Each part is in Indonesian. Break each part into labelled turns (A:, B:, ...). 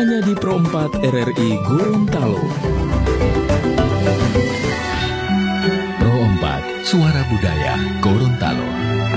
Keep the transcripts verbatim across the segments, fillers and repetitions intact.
A: hanya di Pro empat R R I Gorontalo. Pro empat, Suara Budaya Gorontalo.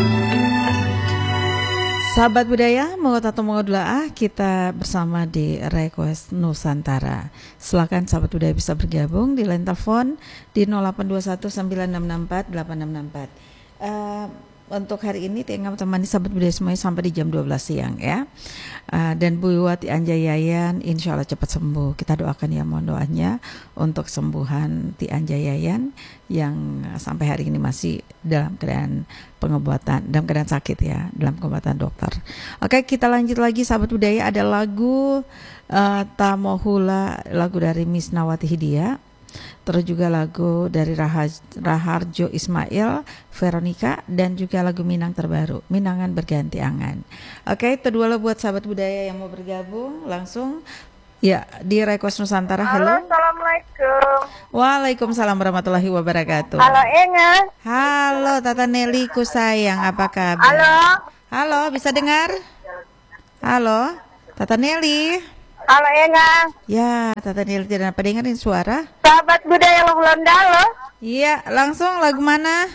B: Sahabat budaya, mau atau mau dulaah, kita bersama di Request Nusantara. Silakan sahabat budaya bisa bergabung di line telepon di nol delapan dua satu sembilan enam enam empat delapan enam enam empat. Uh, untuk hari ini tinggal temani sahabat budaya semuanya sampai di jam dua belas siang ya. Uh, dan Bu Wati Anjayayan insya Allah cepat sembuh. Kita doakan ya, mohon doanya untuk kesembuhan Ti Anjayayan yang sampai hari ini masih dalam keadaan pengobatan, dalam keadaan sakit ya, dalam pengobatan dokter. Oke, kita lanjut lagi sahabat budaya. Ada lagu uh, Tamohula, lagu dari Misnawati Hidia. Terus juga lagu dari Rahaj, Raharjo Ismail, Veronica, dan juga lagu Minang terbaru, Minangan Berganti Angan. Oke, itu dua buat sahabat budaya yang mau bergabung langsung ya di Request Nusantara. Halo,
C: Halo, assalamualaikum.
B: Waalaikumsalam warahmatullahi wabarakatuh.
C: Halo, Enga.
B: Halo, Tata Nelly ku sayang, apa kabar?
C: Halo.
B: Halo, bisa dengar? Halo, Tata Nelly.
C: Halo, Enga.
B: Ya, Tata Nelly tidak apa dengerin suara?
C: Sahabat budaya Gorontalo.
B: Iya, langsung lagu mana?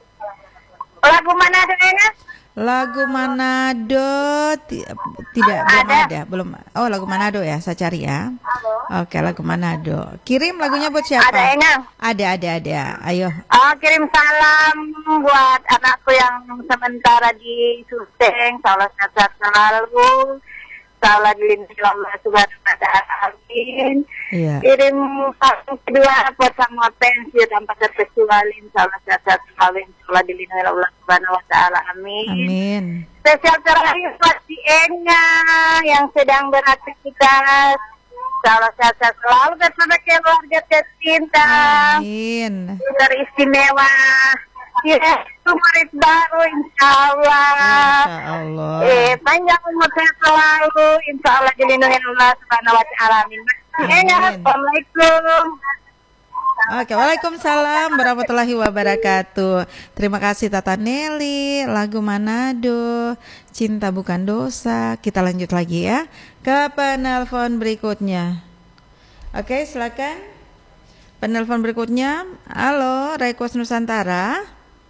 C: Lagu mana ada, Enga?
B: Lagu Manado ti- tidak belum
C: Ada.
B: ada, belum. Oh, lagu Manado ya, saya cari ya. Oke, lagu Manado. Kirim lagunya buat siapa?
C: Ada, Enga.
B: Ada, ada, ada. Ayo.
C: Oh, kirim salam buat anakku yang sementara di Suteng. Salah sehat selalu. Salah dilindungi Allah Subhanahu wa Ta'ala. Amin.
B: Iya.
C: Kirim salam kedua buat semua pensi tanpa terkecuali. Salah sehat selalu. Salah dilindungi Allah Subhanahu wa Ta'ala. Amin.
B: Amin.
C: Spesial terakhir buat si Enga yang sedang beraktivitas. Salah sehat selalu bersama keluarga tercinta.
B: Amin.
C: Teristimewa. Ya, murid baru insya Allah.
B: Insya Allah.
C: Eh, panjang umur saya selalu. Insya Allah dilindungi Allah Subhanahu wa Ta'ala. Amin. Enga, assalamualaikum.
B: Oke, waalaikumsalam warahmatullahi wabarakatuh. Terima kasih Tata Nelly, lagu Manado, Cinta Bukan Dosa. Kita lanjut lagi ya ke penelpon berikutnya. Oke, silakan. Penelpon berikutnya. Halo, Request Nusantara.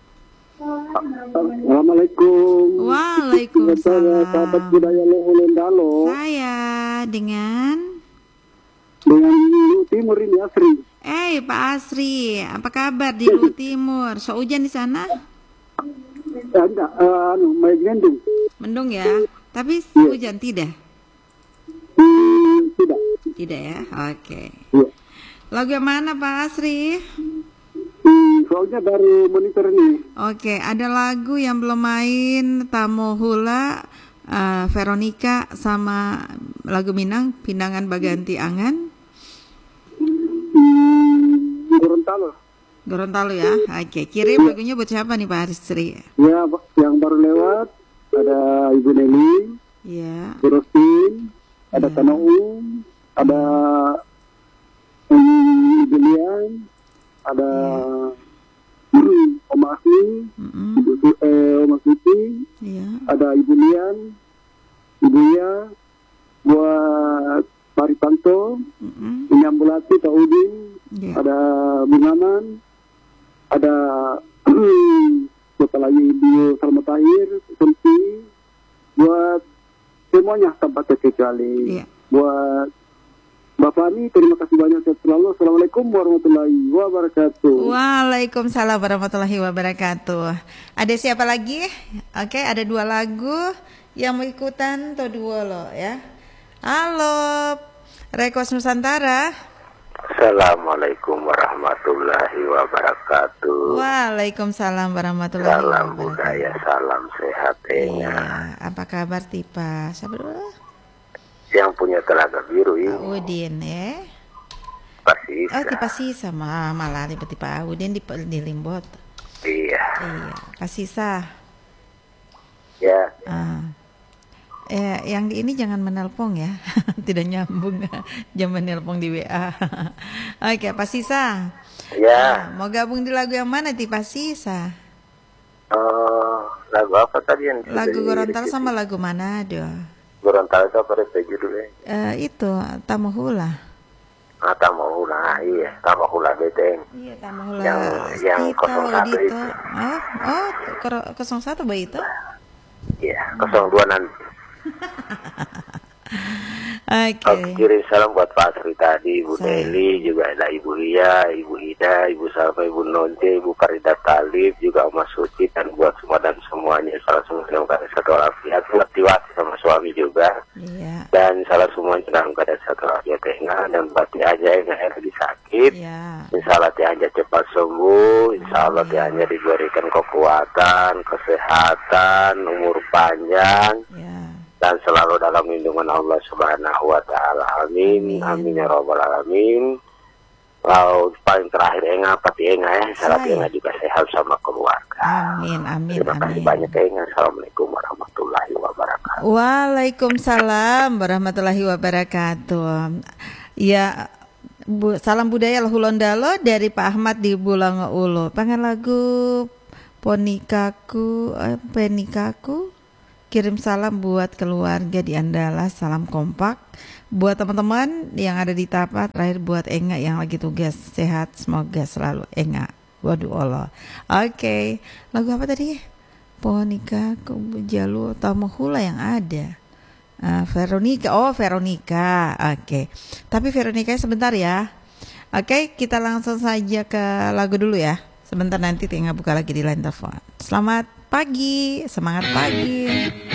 D: Assalamualaikum.
B: Waalaikumsalam.
D: Sahabat budaya Gorontalo.
B: Saya dengan
D: Dengan Lu Timur ini Asri.
B: Eh, Pak Asri, apa kabar di Lu Timur? So hujan di sana?
D: Ada, uh, anu, baik mendung.
B: Mendung ya, tapi
D: Iya.
B: hujan tidak?
D: Hmm, tidak.
B: Tidak ya, oke.
D: Iya.
B: Lagu yang mana Pak Asri?
D: Hmm, soalnya baru monitor nih.
B: Oke, ada lagu yang belum main, Tamohula, uh, Veronica, sama lagu Minang, Pinangan Baganti Angan.
D: Hmm, Gorontalo.
B: Gorontalo ya, oke. Kirim lagunya buat siapa nih Pak Asri?
D: Ya, yang baru lewat ada Ibu Nelly,
B: Ya,
D: Bu Rostin, ada
B: Ya.
D: Tanoum, ada um, Ibu Lian, ada hmm, Om Asmi,
B: mm-mm.
D: Ibu Su- eh, Om Asmi,
B: Ya,
D: ada Ibu Lian, Ibu Ya, buat Paritanto,
B: mm-mm.
D: Inyambulati, Pak Udin,
B: Ya.
D: ada Bungaman, ada siapa lagi, Ibu Salma Tahir, Sunti, buat semuanya tanpa terkecuali.
B: Ya.
D: Buat Mbak Fani, terima kasih banyak sehat selalu. Assalamualaikum warahmatullahi wabarakatuh.
B: Waalaikumsalam warahmatullahi wabarakatuh. Ada siapa lagi? Oke, ada dua lagu yang mau ikutan atau dua loh ya. Halo, Request Nusantara.
E: Assalamualaikum warahmatullahi wabarakatuh.
B: Waalaikumsalam warahmatullahi
E: Salam
B: wabarakatuh.
E: budaya, salam sehat.
B: Iya,
E: Enga.
B: apa kabar Tipa? Siapa dulu?
E: Yang punya telaga biru
B: Pak
E: ini
B: Udin ya.
E: pasti
B: Oh, Tipa Sisa mah malah tiba-tiba Udin di, di Limbot.
E: iya.
B: Iya, Pak Sisa.
E: Ya,
B: Ah. Eh, yang di ini jangan menelpon ya, tidak nyambung, jangan menelpon di W A. Oke, Pak Sisa.
E: ya.
B: Mau gabung di lagu yang mana ti Pak Sisa?
E: Oh, lagu apa tadi yang sudah
B: Lagu Gorontalo
E: di-
B: sama lagu Manado.
E: Gorontalo itu apa deh judulnya?
B: Eh, itu Tamahula.
E: Ah, Tamahula, iya, Tamahula Beteng.
B: Iya, Tamahula.
E: Yang yang
B: Tito,
E: nol satu
B: Dito.
E: itu.
B: Oh, oh, kero- nol satu Mbak itu?
E: Iya, nol dua nanti.
B: Oke.
E: Oke, kirim salam buat Pak Asri tadi, Ibu
B: Saya.
E: Deli, juga ada Ibu Lia, Ibu Ida, Ibu Salma, Ibu Nonce, Ibu Farida Talib, juga Mas Suci, dan buat semua dan semuanya. Salah semua dalam keadaan satu walafiat, buat Tiwati sama suami juga.
B: Iya.
E: Dan salah semuanya dalam keadaan satu walafiat tengah, dan buat Tia aja yang lagi sakit.
B: Iya.
E: Insya Allah Tia aja cepat sembuh, Insya Allah Tia aja diberikan kekuatan, kesehatan, umur panjang.
B: Iya.
E: Dan selalu dalam lindungan Allah Subhanahu wa Ta'ala. Amin.
B: Amin.
E: Amin ya Rabbal Alamin. Lalu paling terakhir Enga, Pati Enga ya. Salam
B: Saya.
E: Enga juga sehat sama keluarga.
B: Amin, amin,
E: Terima kasih
B: amin.
E: banyak Enga. Assalamualaikum warahmatullahi wabarakatuh.
B: Waalaikumsalam warahmatullahi wabarakatuh. Ya, Bu, salam budaya Lahulondalo dari Pak Ahmad di Bulanga Ulo. Pengen lagu Ponikaku, eh, Penikaku. Kirim salam buat keluarga di Andala, salam kompak. Buat teman-teman yang ada di Tapa, terakhir buat Enga yang lagi tugas, sehat, semoga selalu Enga. Waduh Allah. Oke, lagu apa tadi? Ponika, Jalu, Tamahula yang ada. Uh, Veronica, oh Veronica. Oke, tapi Veronica sebentar ya. Oke, kita langsung saja ke lagu dulu ya. Sebentar nanti tinggal buka lagi di line telepon. Selamat pagi, semangat pagi.